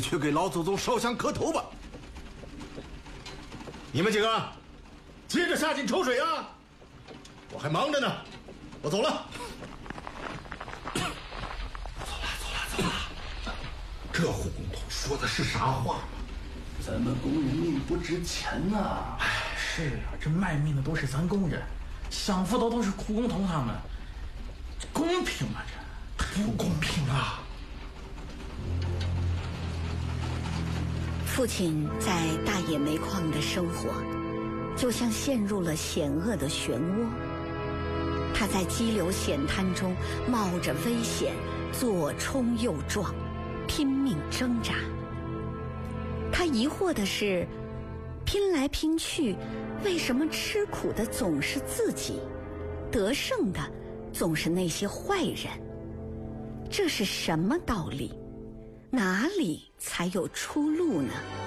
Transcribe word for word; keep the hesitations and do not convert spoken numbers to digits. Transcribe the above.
去给老祖宗烧香磕头吧。你们几个，接着下井抽水啊！我还忙着呢，我走了。走了，走了，走了。这护工头说的是啥话？ 咱们工人命不值钱呐！ 哎，是啊，这卖命的都是咱工人，享福的都是苦工头他们，这公平吗？这不公平啊！ 父亲在大冶煤矿的生活，就像陷入了险恶的漩涡。他在激流险滩中冒着危险，左冲右撞，拼命挣扎。他疑惑的是，拼来拼去，为什么吃苦的总是自己，得胜的总是那些坏人？这是什么道理？哪里才有出路呢？